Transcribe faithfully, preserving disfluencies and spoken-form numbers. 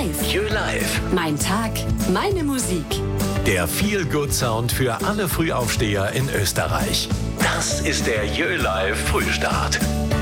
Live. Jö Live. Mein Tag, meine Musik. Der Feel-Good-Sound für alle Frühaufsteher in Österreich. Das ist der Jö Live Frühstart.